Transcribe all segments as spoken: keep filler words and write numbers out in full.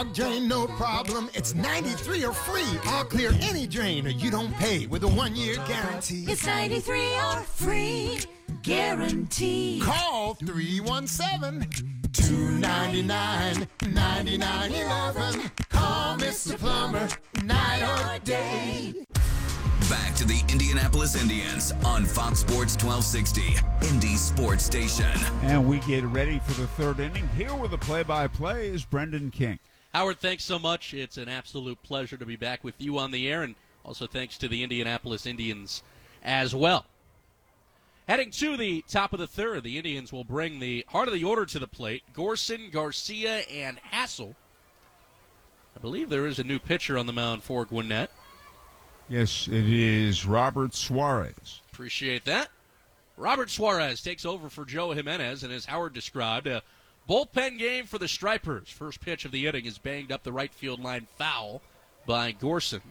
Clog drain, no problem. It's ninety-three or free. I'll clear any drain or you don't pay with a one-year guarantee. It's ninety-three or free guarantee. Call three one seven, two nine nine, nine nine one one. Call Mister Plumber night or day. Back to the Indianapolis Indians on Fox Sports twelve sixty, Indy Sports Station. And we get ready for the third inning. Here with the play-by-play is Brendan King. Howard, thanks so much. It's an absolute pleasure to be back with you on the air, and also thanks to the Indianapolis Indians as well. Heading to the top of the third, the Indians will bring the heart of the order to the plate. Gorson, Garcia, and Hassel. I believe there is a new pitcher on the mound for Gwinnett. Yes, it is Robert Suarez. Appreciate that. Robert Suarez takes over for Joe Jimenez, and as Howard described, a bullpen game for the Stripers. First pitch of the inning is banged up the right field line foul by Gorson.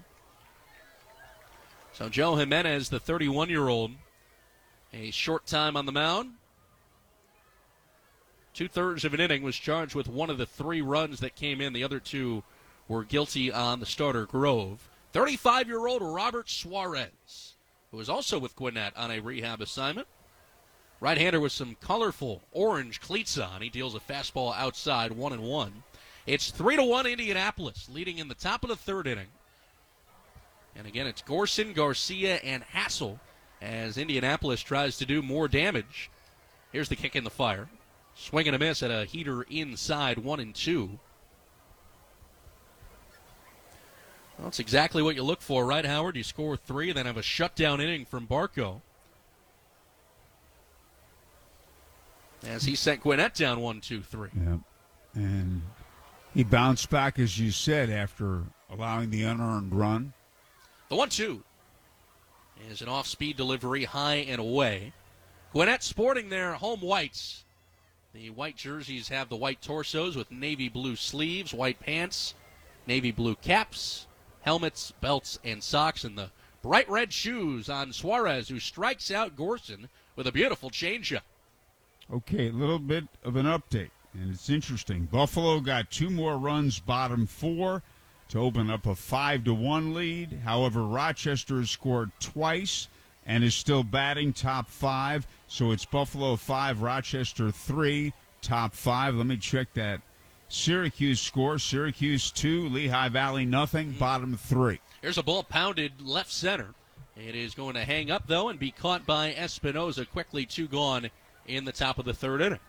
So Joe Jimenez, the thirty-one-year-old, a short time on the mound. Two-thirds of an inning, was charged with one of the three runs that came in. The other two were guilty on the starter, Grove. thirty-five-year-old Robert Suarez, who is also with Gwinnett on a rehab assignment. Right-hander with some colorful orange cleats on. He deals a fastball outside, one and one. It's three to one Indianapolis, leading in the top of the third inning. And again, it's Gorson, Garcia, and Hassel as Indianapolis tries to do more damage. Here's the kick in the fire. Swing and a miss at a heater inside, one and two. Well, that's exactly what you look for, right, Howard? You score three, then have a shutdown inning from Barco, as he sent Gwinnett down one, two, three. Yeah. And he bounced back, as you said, after allowing the unearned run. The one two is an off-speed delivery high and away. Gwinnett sporting their home whites. The white jerseys have the white torsos with navy blue sleeves, white pants, navy blue caps, helmets, belts, and socks, and the bright red shoes on Suarez, who strikes out Gorson with a beautiful changeup. Okay, a little bit of an update, and it's interesting. Buffalo got two more runs, bottom four, to open up a five to one lead. However, Rochester has scored twice and is still batting top five, so it's Buffalo five, Rochester three, top five. Let me check that Syracuse score. Syracuse two, Lehigh Valley nothing, bottom three. Here's a ball pounded left center. It is going to hang up, though, and be caught by Espinoza. Quickly two gone in the top of the third inning.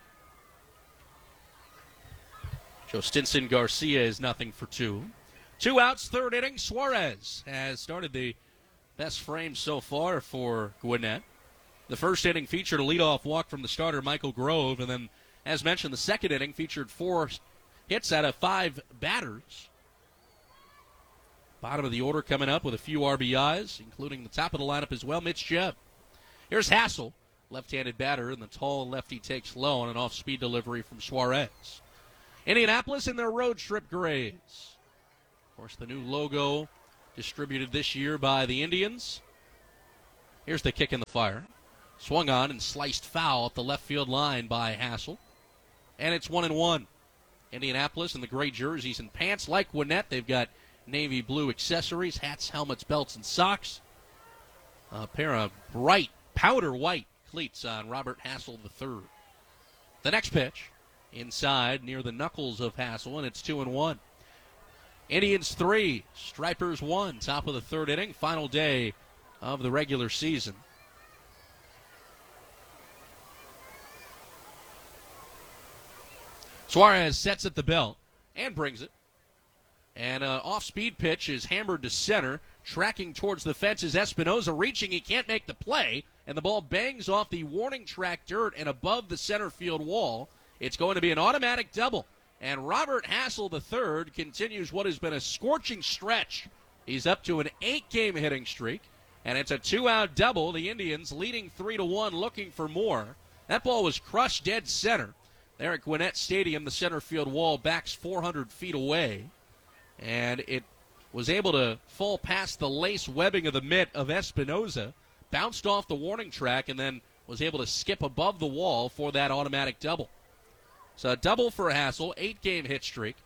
Joe Stinson Garcia is nothing for two. Two outs, third inning. Suarez has started the best frame so far for Gwinnett. The first inning featured a leadoff walk from the starter, Michael Grove, and then, as mentioned, the second inning featured four hits out of five batters. Bottom of the order coming up with a few R B Is, including the top of the lineup as well, Mitch Jebb. Here's Hassel, left-handed batter, and the tall lefty takes low on an off-speed delivery from Suarez. Indianapolis in their road strip grays. Of course, the new logo distributed this year by the Indians. Here's the kick in the fire. Swung on and sliced foul at the left field line by Hassel. And it's one and one. Indianapolis in the gray jerseys and pants like Gwinnett. They've got navy blue accessories, hats, helmets, belts, and socks. A pair of bright powder white cleats on Robert Hassel the third. The next pitch, inside near the knuckles of Hassel, and it's two and one. Indians three, Stripers one, top of the third inning, final day of the regular season. Suarez sets at the belt and brings it. And an off-speed pitch is hammered to center. Tracking towards the fence is Espinoza, reaching. He can't make the play. And the ball bangs off the warning track dirt and above the center field wall. It's going to be an automatic double. And Robert Hassel the third continues what has been a scorching stretch. He's up to an eight-game hitting streak. And it's a two-out double. The Indians leading three to one, looking for more. That ball was crushed dead center. There at Gwinnett Stadium, the center field wall backs four hundred feet away. And it was able to fall past the lace webbing of the mitt of Espinoza, bounced off the warning track, and then was able to skip above the wall for that automatic double. So a double for Hassel, eight-game hit streak.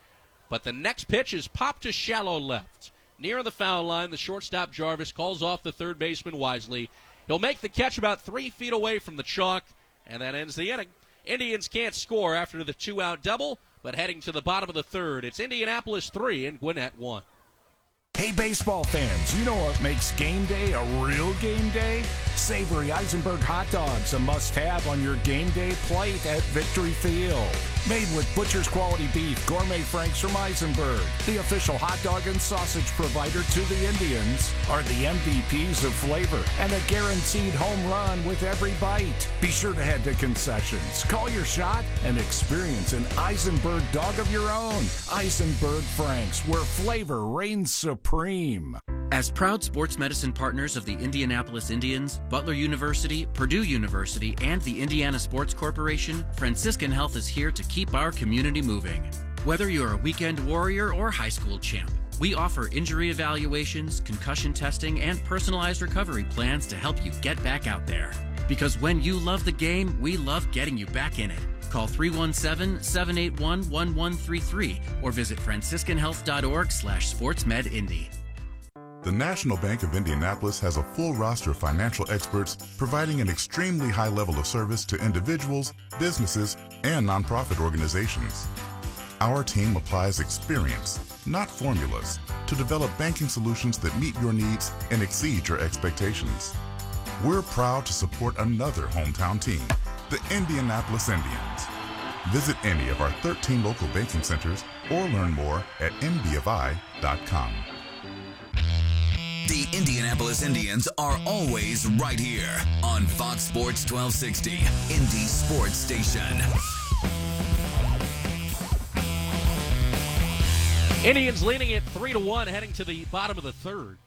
But the next pitch is popped to shallow left. Near the foul line, the shortstop Jarvis calls off the third baseman wisely. He'll make the catch about three feet away from the chalk, and that ends the inning. Indians can't score after the two-out double, but heading to the bottom of the third, it's Indianapolis three and Gwinnett one. Hey, baseball fans, you know what makes game day a real game day? Savory Eisenberg hot dogs, a must-have on your game day plate at Victory Field. Made with butcher's quality beef, gourmet franks from Eisenberg, the official hot dog and sausage provider to the Indians, are the M V Ps of flavor and a guaranteed home run with every bite. Be sure to head to concessions, call your shot, and experience an Eisenberg dog of your own. Eisenberg Franks, where flavor reigns supreme. As proud sports medicine partners of the Indianapolis Indians, Butler University, Purdue University, and the Indiana Sports Corporation, Franciscan Health is here to keep our community moving. Whether you're a weekend warrior or high school champ, we offer injury evaluations, concussion testing, and personalized recovery plans to help you get back out there. Because when you love the game, we love getting you back in it. Call three one seven, seven eight one, one one three three or visit franciscan health dot org slash sportsmedindy. The National Bank of Indianapolis has a full roster of financial experts providing an extremely high level of service to individuals, businesses, and nonprofit organizations. Our team applies experience, not formulas, to develop banking solutions that meet your needs and exceed your expectations. We're proud to support another hometown team, the Indianapolis Indians. Visit any of our thirteen local banking centers or learn more at n b f i dot com. The Indianapolis Indians are always right here on Fox Sports twelve sixty, Indy Sports Station. Indians leading it three to one, heading to the bottom of the third.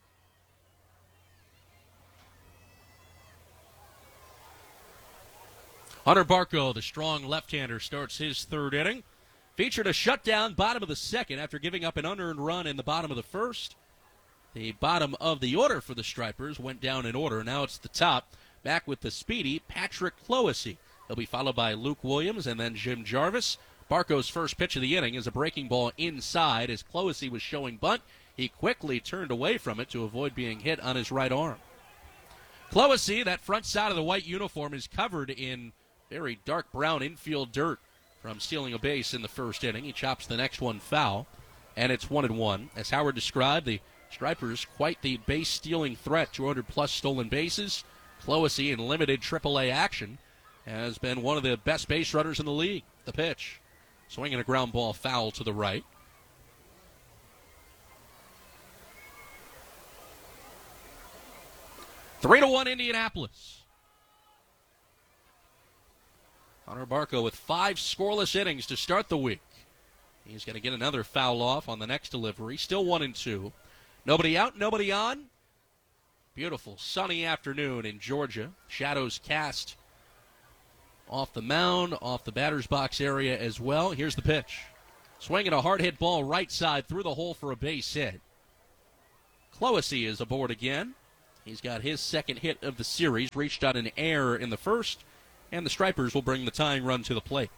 Hunter Barco, the strong left-hander, starts his third inning. Featured a shutdown bottom of the second after giving up an unearned run in the bottom of the first. The bottom of the order for the Stripers went down in order. Now it's the top. Back with the speedy Patrick Cloesy. He'll be followed by Luke Williams and then Jim Jarvis. Barco's first pitch of the inning is a breaking ball inside. As Cloesy was showing bunt, he quickly turned away from it to avoid being hit on his right arm. Cloesy, that front side of the white uniform, is covered in very dark brown infield dirt from stealing a base in the first inning. He chops the next one foul, and it's one and one. As Howard described, the Stripers quite the base-stealing threat, two hundred plus stolen bases. Cloesy in limited triple A action has been one of the best base runners in the league. The pitch, swinging a ground ball foul to the right. Three to one Indianapolis. Hunter Barco with five scoreless innings to start the week. He's going to get another foul off on the next delivery. Still one and two. Nobody out, nobody on. Beautiful sunny afternoon in Georgia. Shadows cast off the mound, off the batter's box area as well. Here's the pitch. Swinging a hard hit ball right side through the hole for a base hit. Cloesy is aboard again. He's got his second hit of the series. Reached on an error in the first, and the Stripers will bring the tying run to the plate.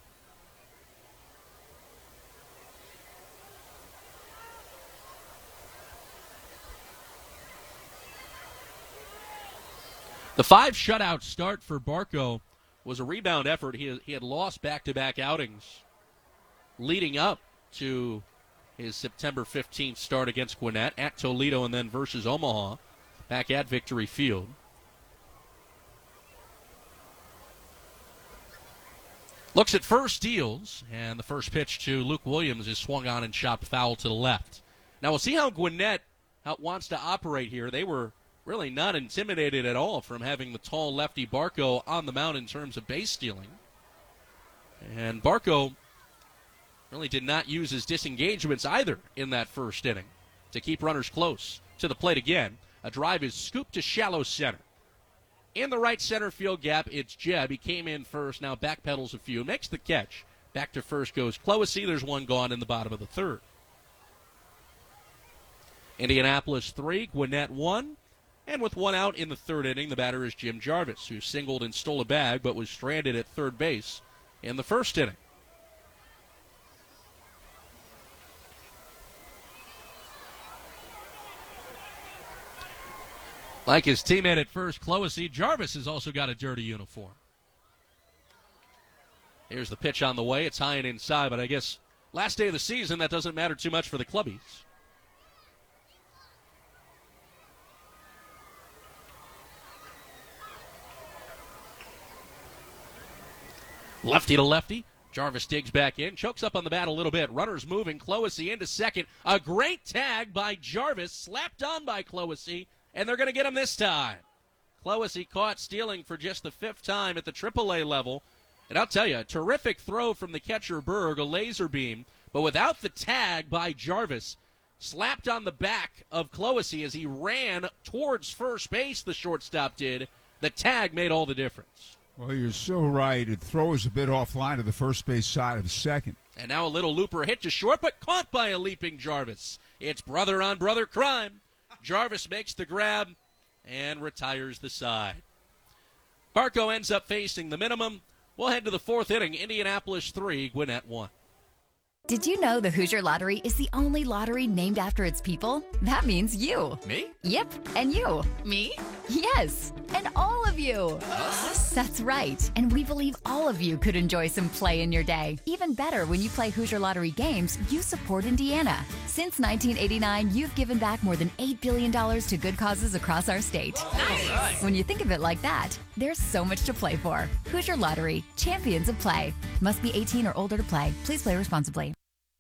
The five shutout start for Barco was a rebound effort. He, he had lost back-to-back outings leading up to his September fifteenth start against Gwinnett, at Toledo, and then versus Omaha, back at Victory Field. Looks at first, deals, and the first pitch to Luke Williams is swung on and chopped foul to the left. Now we'll see how Gwinnett how wants to operate here. They were really not intimidated at all from having the tall lefty Barco on the mound in terms of base stealing. And Barco really did not use his disengagements either in that first inning to keep runners close to the plate again. A drive is scooped to shallow center. In the right center field gap, it's Jebb. He came in first, now backpedals a few, makes the catch. Back to first goes Cloesy. There's one gone in the bottom of the third. Indianapolis three, Gwinnett one. And with one out in the third inning, the batter is Jim Jarvis, who singled and stole a bag but was stranded at third base in the first inning. Like his teammate at first, Clohessy, Jarvis has also got a dirty uniform. Here's the pitch on the way. It's high and inside, but I guess last day of the season, that doesn't matter too much for the Clubbies. Lefty to lefty. Jarvis digs back in, chokes up on the bat a little bit. Runners moving. Clohessy into second. A great tag by Jarvis, slapped on by Clohessy, and they're going to get him this time. Clohessy caught stealing for just the fifth time at the triple A level. And I'll tell you, a terrific throw from the catcher Berg, a laser beam, but without the tag by Jarvis, slapped on the back of Clohessy as he ran towards first base, the shortstop did. The tag made all the difference. Well, you're so right. It throws a bit offline to the first base side of second. And now a little looper hit to short, but caught by a leaping Jarvis. It's brother-on-brother crime. Jarvis makes the grab and retires the side. Barco ends up facing the minimum. We'll head to the fourth inning. Indianapolis three, Gwinnett one. Did you know the Hoosier Lottery is the only lottery named after its people? That means you. Me? Yep, and you. Me? Yes, and all of you. Us? That's right, and we believe all of you could enjoy some play in your day. Even better, when you play Hoosier Lottery games, you support Indiana. Since nineteen eighty-nine, you've given back more than eight billion dollars to good causes across our state. Nice. When you think of it like that, there's so much to play for. Hoosier Lottery, champions of play. Must be eighteen or older to play. Please play responsibly.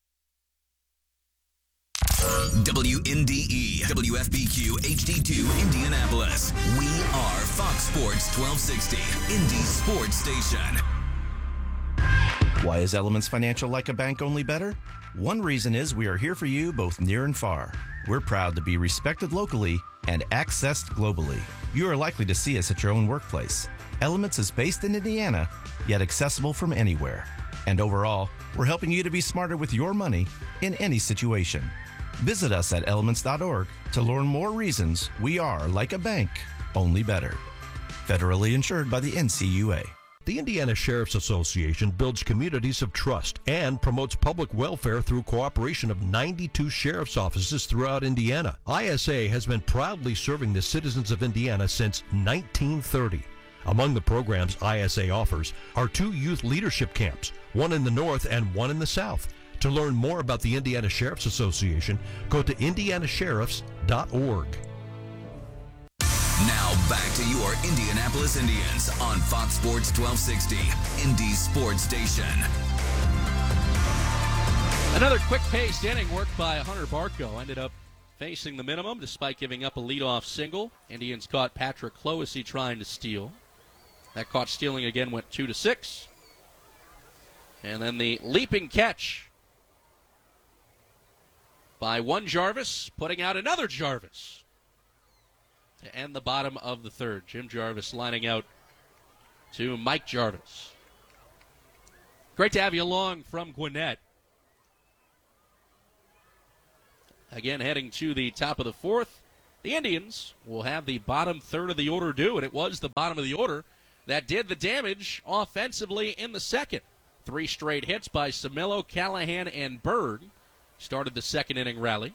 W N D E, W F B Q, H D two, Indianapolis. We are Fox Sports twelve sixty, Indy Sports Station. Why is Elements Financial like a bank, only better? One reason is we are here for you both near and far. We're proud to be respected locally and accessed globally. You are likely to see us at your own workplace. Elements is based in Indiana, yet accessible from anywhere. And overall, we're helping you to be smarter with your money in any situation. Visit us at elements dot org to learn more reasons we are like a bank, only better. Federally insured by the N C U A. The Indiana Sheriff's Association builds communities of trust and promotes public welfare through cooperation of ninety-two sheriff's offices throughout Indiana. I S A has been proudly serving the citizens of Indiana since nineteen thirty. Among the programs I S A offers are two youth leadership camps, one in the north and one in the south. To learn more about the Indiana Sheriff's Association, go to indiana sheriffs dot org. Now back to your Indianapolis Indians on Fox Sports twelve sixty, Indy Sports Station. Another quick-paced inning worked by Hunter Barco. Ended up facing the minimum despite giving up a leadoff single. Indians caught Patrick Clohessy trying to steal. That caught stealing again went two to six. And then the leaping catch by one Jarvis, putting out another Jarvis to end the bottom of the third. Jim Jarvis lining out to Mike Jarvis. Great to have you along from Gwinnett. Again, heading to the top of the fourth. The Indians will have the bottom third of the order due, and it was the bottom of the order that did the damage offensively in the second. Three straight hits by Samillo, Callahan, and Berg started the second inning rally.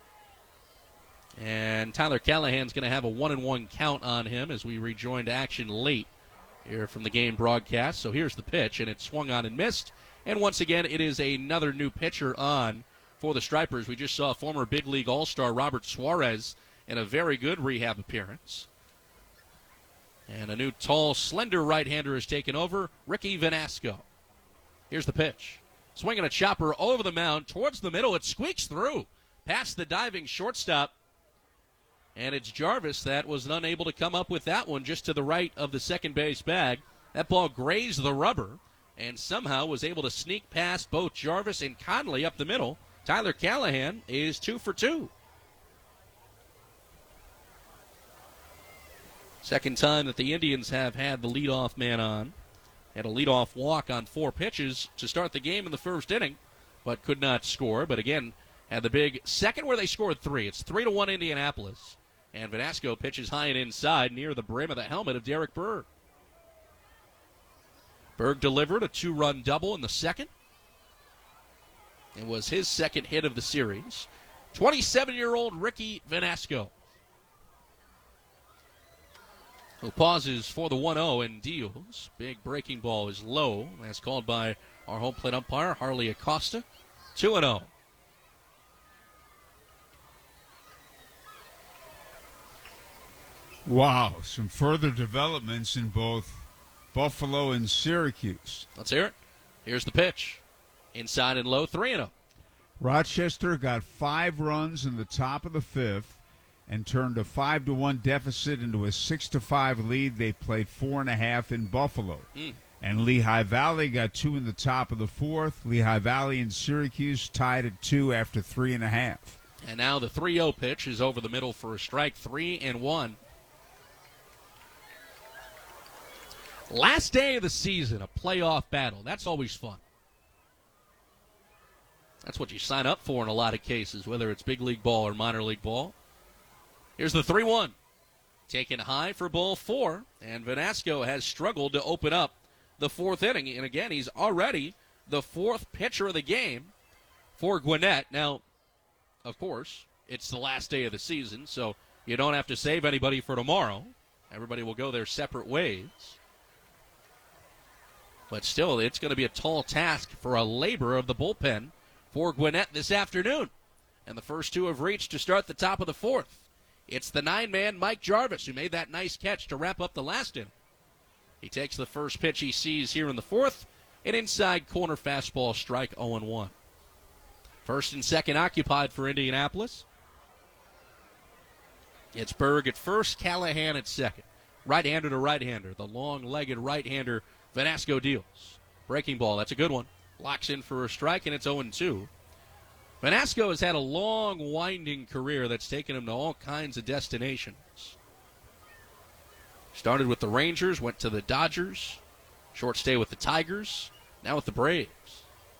And Tyler Callahan's going to have a one and one count on him as we rejoined action late here from the game broadcast. So here's the pitch, and it swung on and missed. And once again, it is another new pitcher on for the Stripers. We just saw former Big League All-Star Robert Suarez in a very good rehab appearance. And a new tall, slender right-hander has taken over, Ricky Vanasco. Here's the pitch. Swinging a chopper over the mound towards the middle. It squeaks through past the diving shortstop. And it's Jarvis that was unable to come up with that one just to the right of the second base bag. That ball grazed the rubber and somehow was able to sneak past both Jarvis and Conley up the middle. Tyler Callahan is two for two. Second time that the Indians have had the leadoff man on. Had a leadoff walk on four pitches to start the game in the first inning, but could not score. But again, had the big second where they scored three. It's three to one Indianapolis. And Vanasco pitches high and inside near the brim of the helmet of Derek Berg. Berg delivered a two-run double in the second. It was his second hit of the series. twenty-seven-year-old Ricky Vanasco. Who pauses for the one oh and deals. Big breaking ball is low. That's called by our home plate umpire, Harley Acosta. two and oh. Wow, some further developments in both Buffalo and Syracuse. Let's hear it. Here's the pitch. Inside and low, three and oh. Rochester got five runs in the top of the fifth and turned a five to one deficit into a six to five lead. They played four and a half in Buffalo. Mm. And Lehigh Valley got two in the top of the fourth. Lehigh Valley and Syracuse tied at two after three and a half. And now the three oh pitch is over the middle for a strike, three and one. Last day of the season, a playoff battle. That's always fun. That's what you sign up for in a lot of cases, whether it's big league ball or minor league ball. Here's the three one. Taken high for ball four, and Vanasco has struggled to open up the fourth inning. And again, he's already the fourth pitcher of the game for Gwinnett. Now, of course, it's the last day of the season, so you don't have to save anybody for tomorrow. Everybody will go their separate ways. But still, it's going to be a tall task for a labor of the bullpen for Gwinnett this afternoon. And the first two have reached to start the top of the fourth. It's the nine-man Mike Jarvis who made that nice catch to wrap up the last inning. He takes the first pitch he sees here in the fourth, an inside corner fastball strike, oh and one. First and second occupied for Indianapolis. It's Berg at first, Callahan at second. Right-hander to right-hander. The long-legged right-hander Vanasco deals. Breaking ball, that's a good one. Locks in for a strike, and it's oh and two. Vanasco has had a long, winding career that's taken him to all kinds of destinations. Started with the Rangers, went to the Dodgers, short stay with the Tigers, now with the Braves.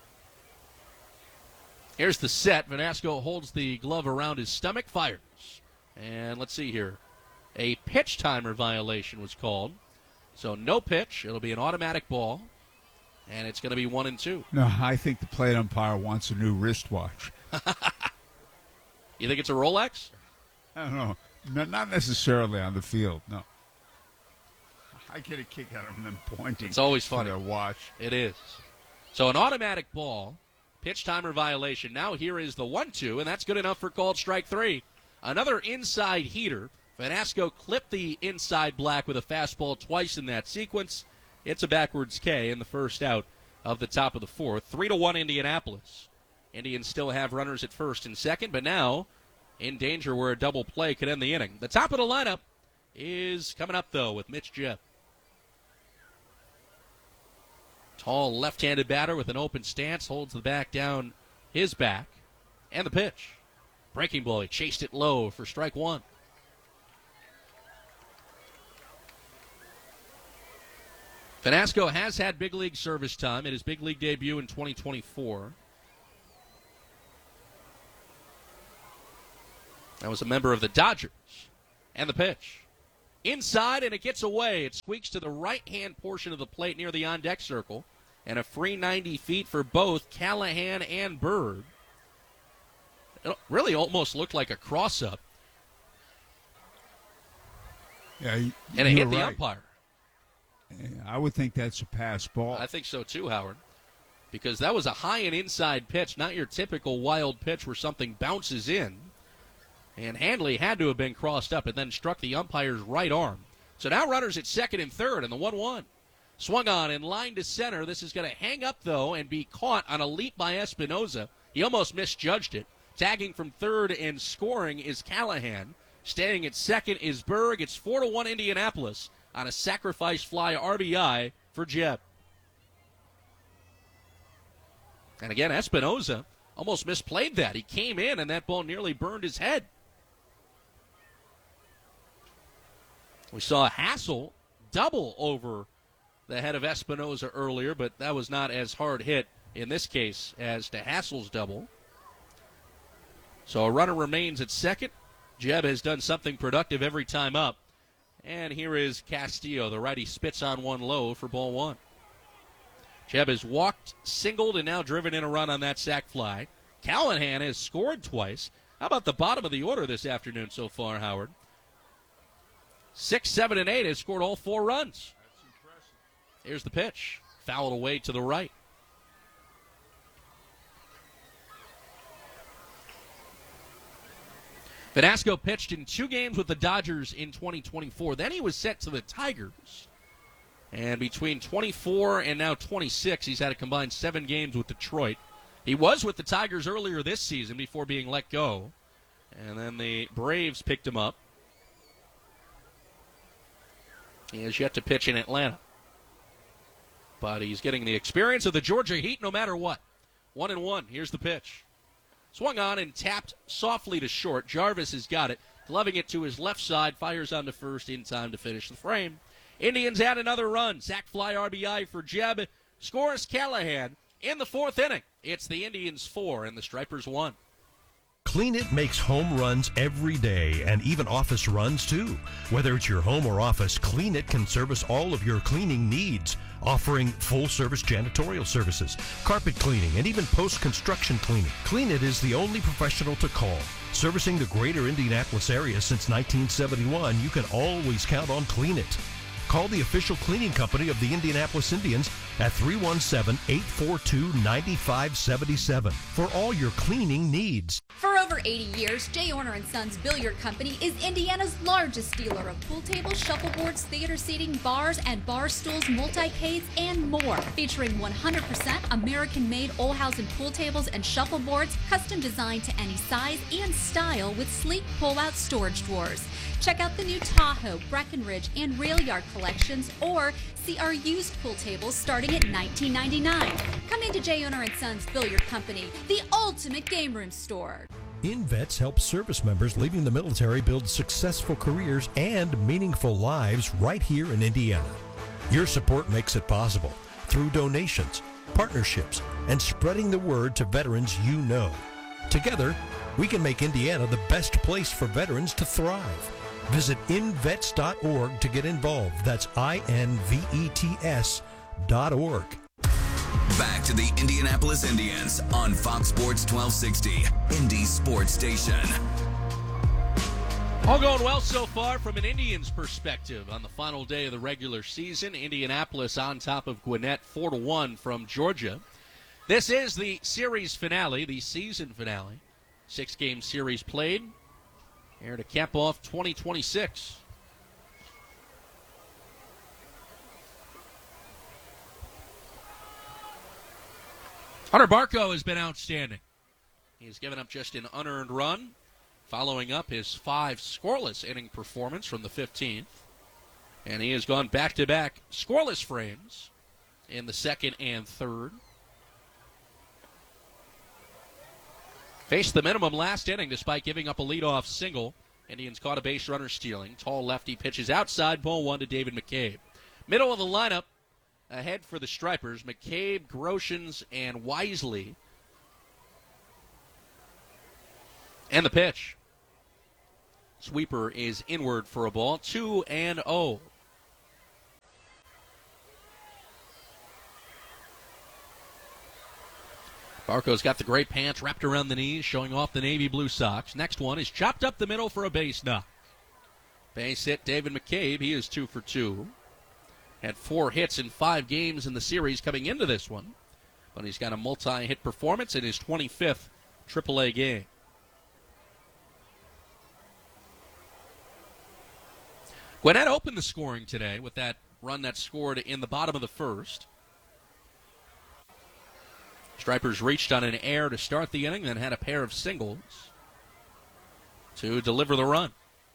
Here's the set. Vanasco holds the glove around his stomach, fires. And let's see here. A pitch timer violation was called. So no pitch. It'll be an automatic ball. And it's going to be one and two. No, I think the plate umpire wants a new wristwatch. You think it's a Rolex? I don't know. No, not necessarily on the field, no. I get a kick out of them pointing. It's always funny. Their watch. It is. So an automatic ball, pitch timer violation. Now here is the one two, and that's good enough for called strike three. Another inside heater. Vanasco clipped the inside black with a fastball twice in that sequence. It's a backwards K in the first out of the top of the fourth. Three to one Indianapolis. Indians still have runners at first and second, but now in danger where a double play could end the inning. The top of the lineup is coming up, though, with Mitch Jebb. Tall left-handed batter with an open stance, holds the back down his back. And the pitch. Breaking ball, he chased it low for strike one. Vanasco has had big league service time in his big league debut in twenty twenty-four. That was a member of the Dodgers. And the pitch. Inside, and it gets away. It squeaks to the right-hand portion of the plate near the on-deck circle. And a free ninety feet for both Callahan and Bird. It really almost looked like a cross-up. Yeah, you, and it hit the right. umpire. I would think that's a pass ball. I think so too, Howard. Because that was a high and inside pitch, not your typical wild pitch where something bounces in. And Handley had to have been crossed up and then struck the umpire's right arm. So now runners at second and third in the one one. Swung on in line to center. This is going to hang up, though, and be caught on a leap by Espinoza. He almost misjudged it. Tagging from third and scoring is Callahan. Staying at second is Berg. It's four to one Indianapolis on a sacrifice fly R B I for Jebb. And again, Espinoza almost misplayed that. He came in, and that ball nearly burned his head. We saw Hassel double over the head of Espinoza earlier, but that was not as hard hit in this case as to Hassel's double. So a runner remains at second. Jebb has done something productive every time up. And here is Castillo. The righty spits on one low for ball one. Jebb has walked, singled, and now driven in a run on that sac fly. Callahan has scored twice. How about the bottom of the order this afternoon so far, Howard? Six, seven, and eight has scored all four runs. That's impressive. Here's the pitch. Fouled away to the right. Vanasco pitched in two games with the Dodgers in twenty twenty-four. Then he was sent to the Tigers. And between twenty-four and now twenty-six, he's had a combined seven games with Detroit. He was with the Tigers earlier this season before being let go. And then the Braves picked him up. He has yet to pitch in Atlanta. But he's getting the experience of the Georgia Heat no matter what. One and one. Here's the pitch. Swung on and tapped softly to short. Jarvis has got it. Gloving it to his left side. Fires on to first in time to finish the frame. Indians add another run. Sac fly R B I for Jeb. Scores Callahan in the fourth inning. It's the Indians four and the Stripers one. Clean It makes home runs every day and even office runs too. Whether it's your home or office, Clean It can service all of your cleaning needs, offering full-service janitorial services, carpet cleaning, and even post-construction cleaning. Clean It is the only professional to call. Servicing the greater Indianapolis area since nineteen seventy-one, you can always count on Clean It. Call the official cleaning company of the Indianapolis Indians at three one seven, eight four two, nine five seven seven for all your cleaning needs. For over eighty years, J. Orner and Sons Billiard Company is Indiana's largest dealer of pool tables, shuffleboards, theater seating, bars and bar stools, multi-cades, and more. Featuring one hundred percent American-made Olhausen pool tables and shuffleboards, custom designed to any size and style with sleek pull-out storage drawers. Check out the new Tahoe, Breckenridge, and Rail Yard collections, or see our used pool tables starting at nineteen ninety-nine dollars. Come into J. Orner and Sons Billiard Company, the ultimate game room store. InVets helps service members leaving the military build successful careers and meaningful lives right here in Indiana. Your support makes it possible through donations, partnerships, and spreading the word to veterans you know. Together, we can make Indiana the best place for veterans to thrive. Visit invets dot org to get involved. That's I N V E T S dot org. Back to the Indianapolis Indians on Fox Sports twelve sixty, Indy Sports Station. All going well so far from an Indians perspective on the final day of the regular season. Indianapolis on top of Gwinnett, four to one from Georgia. This is the series finale, the season finale. Six-game series played. Here to cap off twenty twenty-six. Hunter Barco has been outstanding. He's given up just an unearned run, following up his five scoreless inning performance from the fifteenth. And he has gone back-to-back scoreless frames in the second and third. Faced the minimum last inning despite giving up a leadoff single. Indians caught a base runner stealing. Tall lefty pitches outside, ball one to David McCabe. Middle of the lineup, ahead for the Stripers, McCabe, Groshans, and Wisely. And the pitch. Sweeper is inward for a ball, two and oh. Barco's got the gray pants wrapped around the knees, showing off the navy blue socks. Next one is chopped up the middle for a base knock. Base hit David McCabe. He is two for two. Had four hits in five games in the series coming into this one. But he's got a multi-hit performance in his twenty-fifth triple A game. Gwinnett opened the scoring today with that run that scored in the bottom of the first. Stripers reached on an error to start the inning, then had a pair of singles to deliver the run.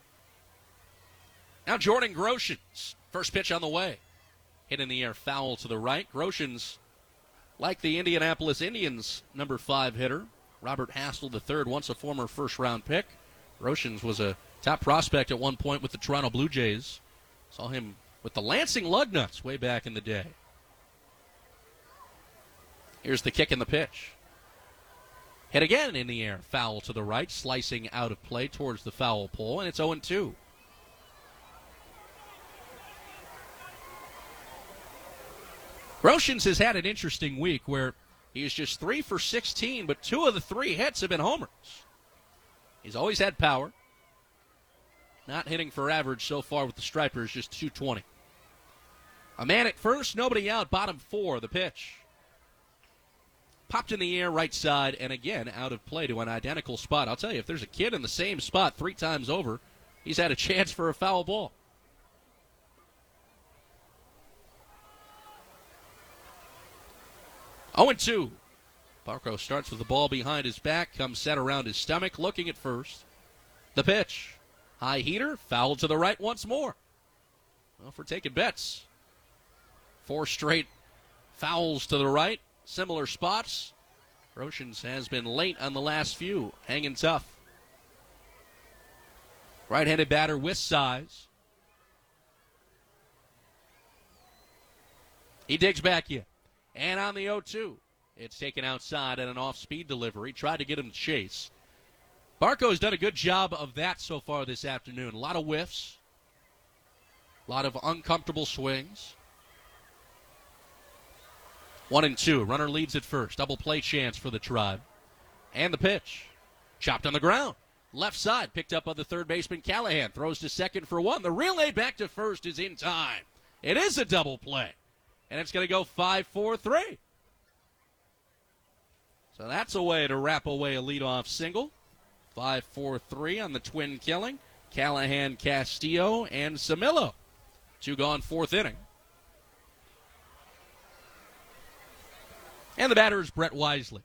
Now Jordan Groshans, first pitch on the way. Hit in the air, foul to the right. Groshans, like the Indianapolis Indians' number five hitter, Robert Hassel the third, once a former first-round pick. Groshans was a top prospect at one point with the Toronto Blue Jays. Saw him with the Lansing Lugnuts way back in the day. Here's the kick and the pitch. Hit again in the air. Foul to the right. Slicing out of play towards the foul pole. And it's oh and two. Groshans has had an interesting week where he's just three for sixteen, but two of the three hits have been homers. He's always had power. not hitting for average so far with the Stripers, just two twenty. A man at first, nobody out, bottom four, the pitch. Popped in the air, right side, and again out of play to an identical spot. I'll tell you, if there's a kid in the same spot three times over, he's had a chance for a foul ball. oh and two. Barco starts with the ball behind his back, comes set around his stomach, looking at first. The pitch. High heater, foul to the right once more. Well, if we're taking bets, four straight fouls to the right, similar spots. Groshans has been late on the last few, hanging tough. Right-handed batter with size. He digs back in. And on the oh two, it's taken outside at an off-speed delivery. Tried to get him to chase. Barco's done a good job of that so far this afternoon. A lot of whiffs. A lot of uncomfortable swings. One and two. Runner leads at first. Double play chance for the Tribe. And the pitch. Chopped on the ground. Left side. Picked up on the third baseman. Callahan throws to second for one. The relay back to first is in time. It is a double play. And it's going to go five four three. So that's a way to wrap away a leadoff single. five four three on the twin killing. Callahan, Castillo, and Samillo. Two gone fourth inning. And the batter is Brett Wisely.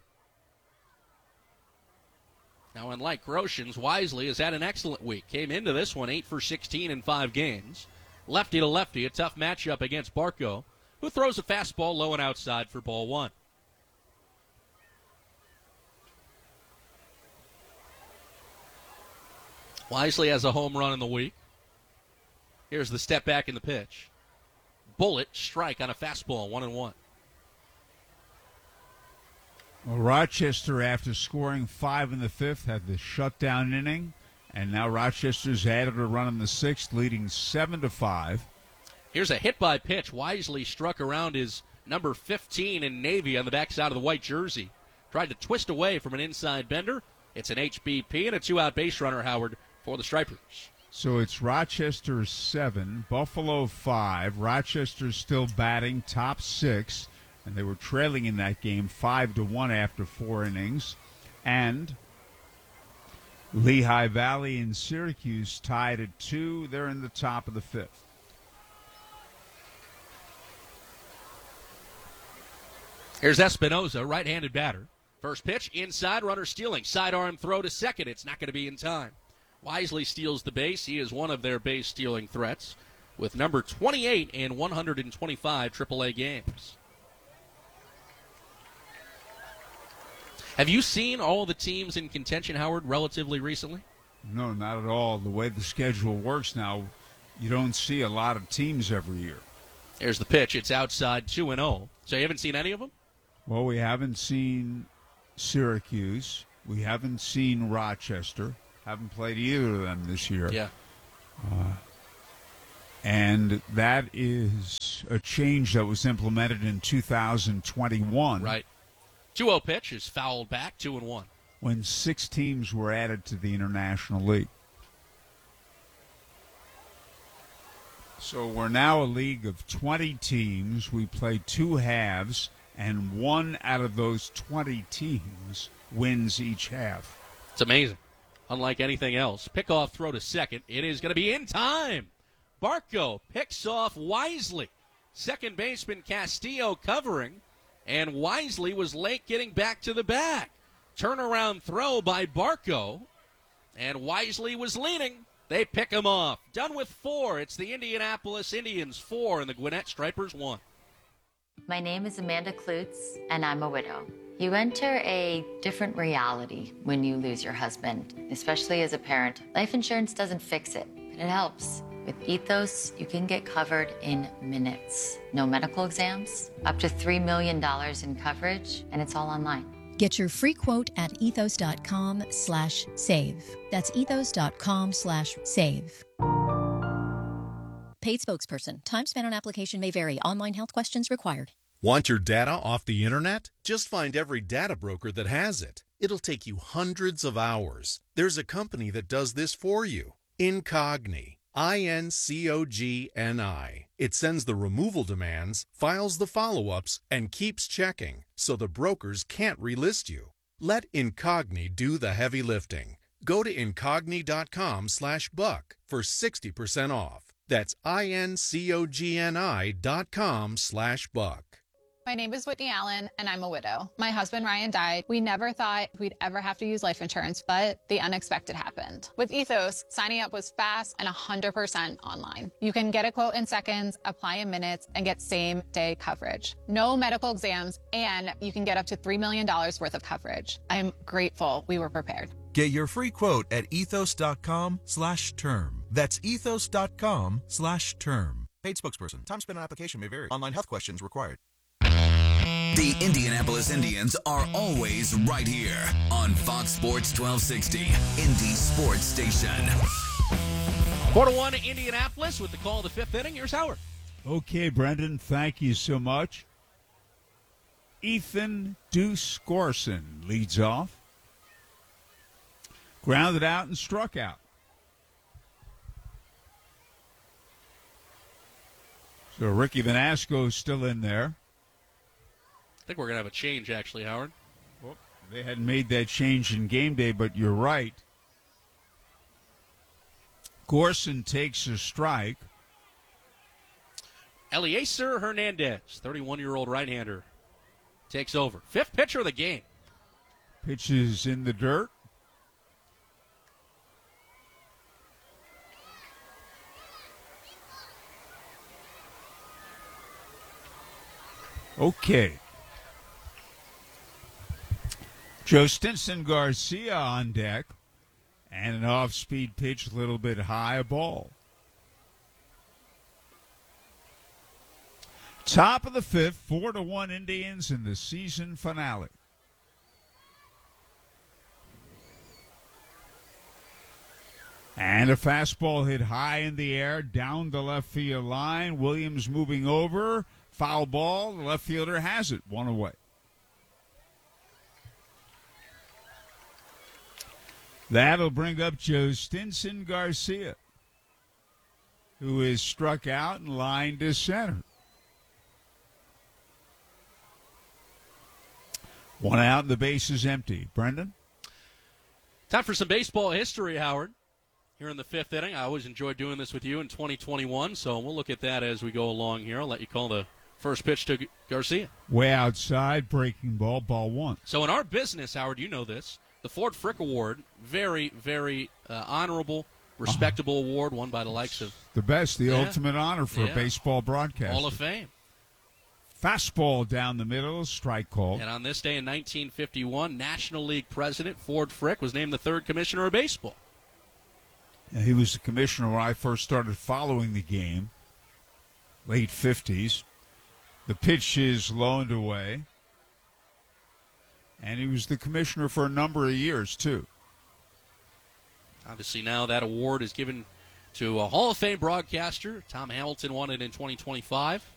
Now, unlike Groshans, Wisely has had an excellent week. Came into this one eight for sixteen in five games. Lefty to lefty, a tough matchup against Barco, who throws a fastball low and outside for ball one. Wisely has a home run in the week. Here's the step back in the pitch. Bullet strike on a fastball, one and one. Well, Rochester, after scoring five in the fifth, had the shutdown inning, and now Rochester's added a run in the sixth, leading seven to five. Here's a hit by pitch. Wisely struck around his number fifteen in Navy on the backside of the white jersey. Tried to twist away from an inside bender. It's an H B P and a two-out base runner, Howard, for the Stripers. So it's Rochester seven, Buffalo five. Rochester still batting top six, and they were trailing in that game five to one after four innings. And Lehigh Valley and Syracuse tied at two. They're in the top of the fifth. Here's Espinoza, right-handed batter. First pitch, inside, runner stealing. Sidearm throw to second. It's not going to be in time. Wisely steals the base. He is one of their base-stealing threats with number twenty-eight in one hundred twenty-five triple A games. Have you seen all the teams in contention, Howard, relatively recently? No, not at all. The way the schedule works now, you don't see a lot of teams every year. There's the pitch. It's outside two and oh. So you haven't seen any of them? Well, we haven't seen Syracuse. We haven't seen Rochester. Haven't played either of them this year. Yeah. Uh, and that is a change that was implemented in two thousand twenty-one. Right. two oh pitch is fouled back, two and one. When six teams were added to the International League. So we're now a league of twenty teams. We play two halves, and one out of those twenty teams wins each half. It's amazing. Unlike anything else. Pickoff throw to second. It is going to be in time. Barco picks off Wisely. Second baseman Castillo covering, and Wisely was late getting back to the bag. Turnaround throw by Barco, and Wisely was leaning. They pick him off. Done with four. It's the Indianapolis Indians four and the Gwinnett Stripers one. My name is Amanda Klutz, and I'm a widow. You enter a different reality when you lose your husband, especially as a parent. Life insurance doesn't fix it, but it helps. With Ethos, you can get covered in minutes. No medical exams, up to three million dollars in coverage, and it's all online. Get your free quote at ethos.com slash save. That's ethos.com slash save. Paid spokesperson. Time spent on application may vary. Online health questions required. Want your data off the internet? Just find every data broker that has it. It'll take you hundreds of hours. There's a company that does this for you. Incogni. I N C O G N I. It sends the removal demands, files the follow-ups, and keeps checking, so the brokers can't relist you. Let Incogni do the heavy lifting. Go to incogni.com slash buck for sixty percent off. That's I-N-C-O-G-N-I dot com slash buck. My name is Whitney Allen, and I'm a widow. My husband, Ryan, died. We never thought we'd ever have to use life insurance, but the unexpected happened. With Ethos, signing up was fast and one hundred percent online. You can get a quote in seconds, apply in minutes, and get same-day coverage. No medical exams, and you can get up to three million dollars worth of coverage. I'm grateful we were prepared. Get your free quote at ethos.com slash term. That's ethos.com slash term. Paid spokesperson. Time spent on application may vary. Online health questions required. The Indianapolis Indians are always right here on Fox Sports twelve sixty, Indy Sports Station. four to one Indianapolis with the call of the fifth inning. Here's Howard. Okay, Brendan, thank you so much. Ethan Deuce Gorson leads off. Grounded out and struck out. So Ricky Vanasco is still in there. I think we're going to have a change, actually, Howard. Well, they hadn't made that change in game day, but you're right. Gorson takes a strike. Eliezer Hernandez, thirty-one-year-old right-hander, takes over. Fifth pitcher of the game. Pitches in the dirt. Okay. Joe Stinson Garcia on deck, and an off-speed pitch, a little bit high, a ball. Top of the fifth, four to one Indians in the season finale. And a fastball hit high in the air, down the left field line. Williams moving over, foul ball. The left fielder has it, one away. That'll bring up Joe Stinson Garcia, who is struck out and lined to center. One out and the base is empty. Brendan? Time for some baseball history, Howard. Here in the fifth inning. I always enjoyed doing this with you in twenty twenty-one, so we'll look at that as we go along here. I'll let you call the first pitch to Garcia. Way outside, breaking ball, ball one. So in our business, Howard, you know this, the Ford Frick Award, very, very uh, honorable, respectable uh-huh. award won by the likes of... The best, the yeah. ultimate honor for yeah. a baseball broadcaster. Hall of Fame. Fastball down the middle, strike call. And on this day in nineteen fifty-one, National League President Ford Frick was named the third commissioner of baseball. Yeah, he was the commissioner when I first started following the game, late fifties. The pitch is low and away. And he was the commissioner for a number of years, too. Obviously, now that award is given to a Hall of Fame broadcaster. Tom Hamilton won it in twenty twenty-five.